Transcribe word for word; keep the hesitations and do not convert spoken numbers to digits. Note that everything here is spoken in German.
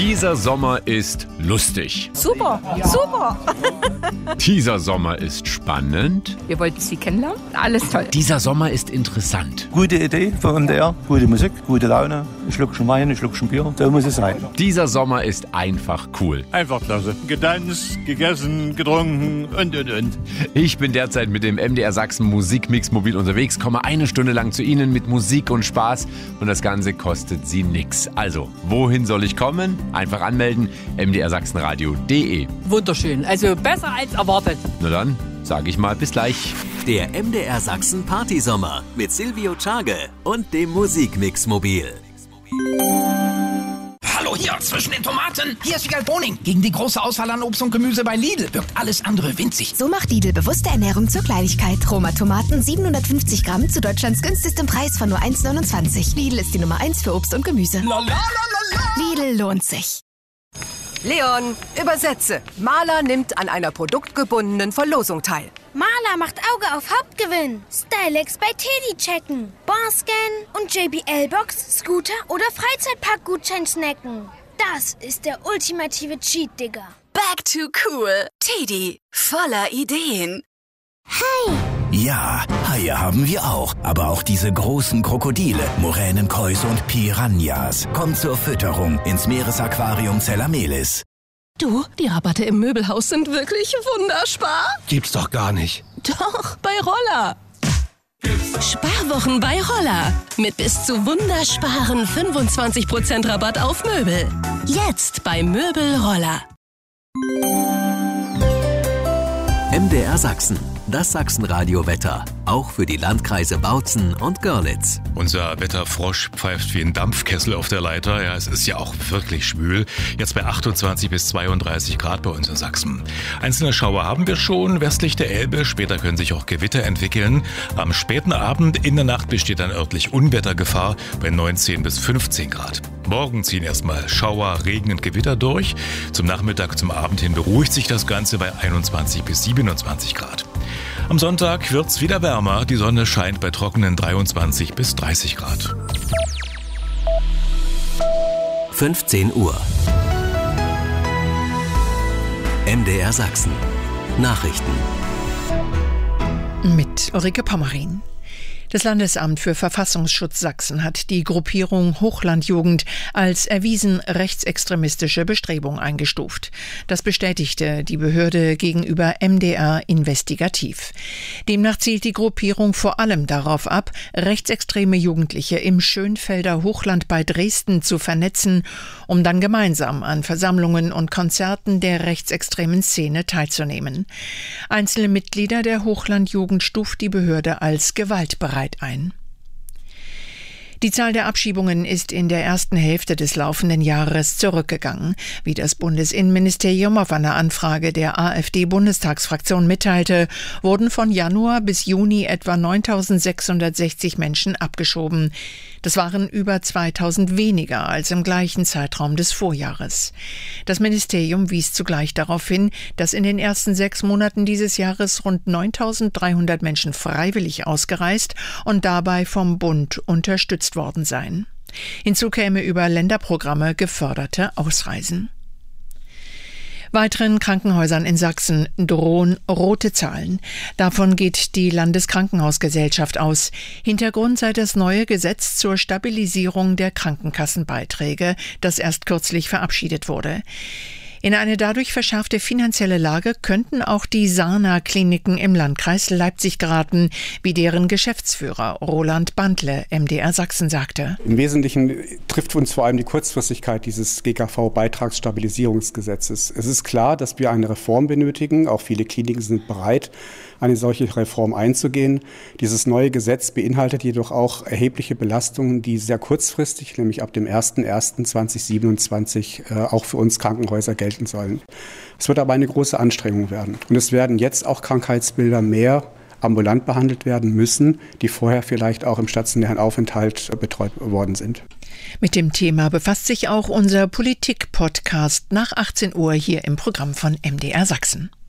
Dieser Sommer ist lustig. Super, super. Dieser Sommer ist spannend. Wir wollten Sie kennenlernen. Alles toll. Dieser Sommer ist interessant. Gute Idee von der, gute Musik, gute Laune, ein Schluckchen Wein, ein Schluckchen Bier, so muss es sein. Dieser Sommer ist einfach cool. Einfach klasse. Getanzt, gegessen, getrunken und, und, und. Ich bin derzeit mit dem M D R Sachsen Musikmix mobil unterwegs, komme eine Stunde lang zu Ihnen mit Musik und Spaß und das Ganze kostet Sie nix. Also, wohin soll ich kommen? Einfach anmelden, m d r sachsenradio punkt d e. Wunderschön, also besser als erwartet. Na dann, sage ich mal, bis gleich. Der M D R Sachsen Partysommer mit Silvio Tschage und dem Musikmix mobil. Hallo hier zwischen den Tomaten. Hier ist Wiegald Boning. Gegen die große Auswahl an Obst und Gemüse bei Lidl wirkt alles andere winzig. So macht Lidl bewusste Ernährung zur Kleinigkeit. Roma Tomaten siebenhundertfünfzig Gramm zu Deutschlands günstigstem Preis von nur eins neunundzwanzig. Lidl ist die Nummer eins für Obst und Gemüse. La, la, la, la, la. Lidl lohnt sich. Leon, übersetze. Maler nimmt an einer produktgebundenen Verlosung teil. Maler macht Auge auf Hauptgewinn. Stylex bei Teddy checken. Barscan und J B L-Box, Scooter oder Freizeitpark-Gutschein snacken. Das ist der ultimative Cheat, Digga. Back to cool. Teddy, voller Ideen. Hi! Ja, Haie haben wir auch. Aber auch diese großen Krokodile, Moränenkäuse und Piranhas. Kommt zur Fütterung ins Meeresaquarium Zellamelis. Du, die Rabatte im Möbelhaus sind wirklich wunderspar. Gibt's doch gar nicht. Doch, bei Roller. Sparwochen bei Roller. Mit bis zu wundersparen fünfundzwanzig Prozent Rabatt auf Möbel. Jetzt bei Möbel Roller. M D R Sachsen, das Sachsenradio-Wetter. Auch für die Landkreise Bautzen und Görlitz. Unser Wetterfrosch pfeift wie ein Dampfkessel auf der Leiter. Ja, es ist ja auch wirklich schwül. Jetzt bei achtundzwanzig bis zweiunddreißig Grad bei uns in Sachsen. Einzelne Schauer haben wir schon westlich der Elbe. Später können sich auch Gewitter entwickeln. Am späten Abend in der Nacht besteht dann örtlich Unwettergefahr bei neunzehn bis fünfzehn Grad. Morgen ziehen erstmal Schauer, Regen und Gewitter durch. Zum Nachmittag, zum Abend hin beruhigt sich das Ganze bei einundzwanzig bis siebenundzwanzig Grad. Am Sonntag wird's wieder wärmer. Die Sonne scheint bei trockenen dreiundzwanzig bis dreißig Grad. fünfzehn Uhr. M D R Sachsen. Nachrichten. Mit Ulrike Pommerin. Das Landesamt für Verfassungsschutz Sachsen hat die Gruppierung Hochlandjugend als erwiesen rechtsextremistische Bestrebung eingestuft. Das bestätigte die Behörde gegenüber M D R Investigativ. Demnach zielt die Gruppierung vor allem darauf ab, rechtsextreme Jugendliche im Schönfelder Hochland bei Dresden zu vernetzen, um dann gemeinsam an Versammlungen und Konzerten der rechtsextremen Szene teilzunehmen. Einzelne Mitglieder der Hochlandjugend stuft die Behörde als gewaltbereit ein. Die Zahl der Abschiebungen ist in der ersten Hälfte des laufenden Jahres zurückgegangen, wie das Bundesinnenministerium auf eine Anfrage der AfD-Bundestagsfraktion mitteilte, wurden von Januar bis Juni etwa neuntausendsechshundertsechzig Menschen abgeschoben. Das waren über zweitausend weniger als im gleichen Zeitraum des Vorjahres. Das Ministerium wies zugleich darauf hin, dass in den ersten sechs Monaten dieses Jahres rund neuntausenddreihundert Menschen freiwillig ausgereist und dabei vom Bund unterstützt worden seien. Hinzu käme über Länderprogramme geförderte Ausreisen. Weiteren Krankenhäusern in Sachsen drohen rote Zahlen. Davon geht die Landeskrankenhausgesellschaft aus. Hintergrund sei das neue Gesetz zur Stabilisierung der Krankenkassenbeiträge, das erst kürzlich verabschiedet wurde. In eine dadurch verschärfte finanzielle Lage könnten auch die Sana-Kliniken im Landkreis Leipzig geraten, wie deren Geschäftsführer Roland Bandle M D R Sachsen sagte. Im Wesentlichen trifft uns vor allem die Kurzfristigkeit dieses G K V-Beitragsstabilisierungsgesetzes. Es ist klar, dass wir eine Reform benötigen. Auch viele Kliniken sind bereit, eine solche Reform einzugehen. Dieses neue Gesetz beinhaltet jedoch auch erhebliche Belastungen, die sehr kurzfristig, nämlich ab dem ersten ersten zweitausendsiebenundzwanzig, äh, auch für uns Krankenhäuser gelten sollen. Es wird aber eine große Anstrengung werden. Und es werden jetzt auch Krankheitsbilder mehr ambulant behandelt werden müssen, die vorher vielleicht auch im stationären Aufenthalt betreut worden sind. Mit dem Thema befasst sich auch unser Politik-Podcast nach achtzehn Uhr hier im Programm von M D R Sachsen.